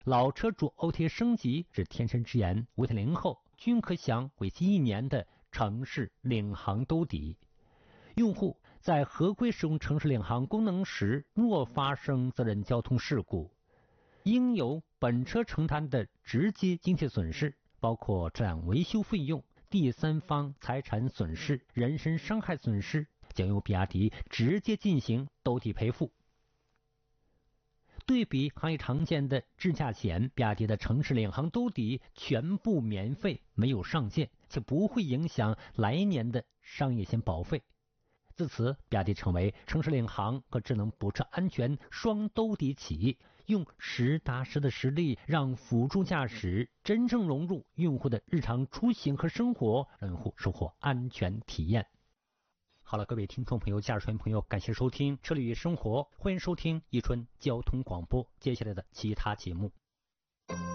老车主 OTA 升级至天神之眼 5.0 后，均可享为期1年的城市领航兜底。用户在合规使用城市领航功能时，若发生责任交通事故，应由本车承担的直接经济损失，包括车辆维修费用、第三方财产损失、人身伤害损失，将由比亚迪直接进行兜底赔付。对比行业常见的智驾险，比亚迪的城市领航兜底全部免费，没有上限，且不会影响来年的商业险保费。自此，比亚迪成为城市领航和智能补车安全双兜底企业，用实打实的实力让辅助驾驶真正融入用户的日常出行和生活，让用户收获安全体验。好了，各位听众朋友、驾驶员朋友，感谢收听车里生活，欢迎收听宜春交通广播接下来的其他节目。